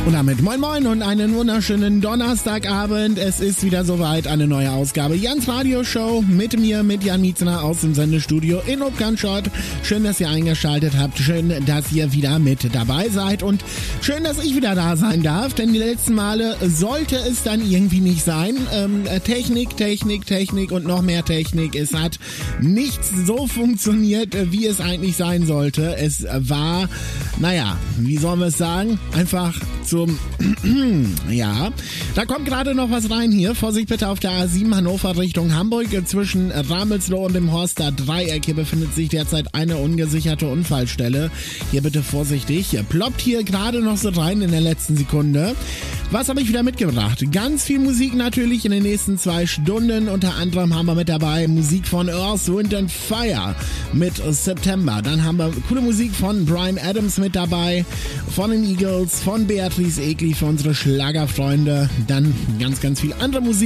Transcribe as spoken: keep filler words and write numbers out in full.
Und damit moin moin und einen wunderschönen Donnerstagabend. Es ist wieder soweit, eine neue Ausgabe Jans Radio Show mit mir, mit Jan Mietzner aus dem Sendestudio in Upkanschott. Schön, dass ihr eingeschaltet habt. Schön, dass ihr wieder mit dabei seid. Und schön, dass ich wieder da sein darf, denn die letzten Male sollte es dann irgendwie nicht sein. Ähm, Technik, Technik, Technik und noch mehr Technik. Es hat nichts so funktioniert, wie es eigentlich sein sollte. Es war, naja, wie sollen wir es sagen? Einfach zum, ja, da kommt gerade noch was rein hier. Vorsicht bitte auf der A sieben Hannover Richtung Hamburg. Zwischen Ramelsloh und dem Horster Dreieck. Hier befindet sich derzeit eine ungesicherte Unfallstelle. Hier bitte vorsichtig. Ploppt hier gerade noch so rein in der letzten Sekunde. Was habe ich wieder mitgebracht? Ganz viel Musik natürlich in den nächsten zwei Stunden. Unter anderem haben wir mit dabei Musik von Earth, Wind and Fire mit September. Dann haben wir coole Musik von Bryan Adams mit dabei, von den Eagles, von Beatrice Egli für unsere Schlagerfreunde. Dann ganz, ganz viel andere Musik.